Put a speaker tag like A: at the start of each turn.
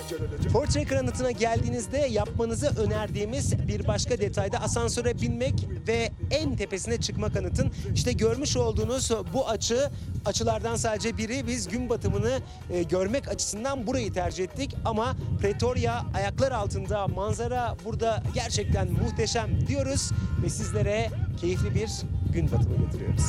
A: Portrekar Anıtı'na geldiğinizde yapmanızı önerdiğimiz bir başka detayda asansöre binmek ve en tepesine çıkmak anıtın. İşte görmüş olduğunuz bu açılardan sadece biri. Biz gün batımını görmek açısından burayı tercih ettik. Ama Pretoria ayaklar altında, manzara burada gerçekten muhteşem diyoruz ve sizlere keyifli bir gün batımı getiriyoruz.